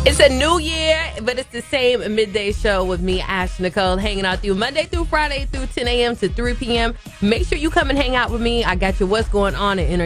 It's a new year, but it's the same midday show with me, Ash Nicole, hanging out with you Monday through Friday through 10 a.m. to 3 p.m. Make sure you come and hang out with me. I got you what's going on in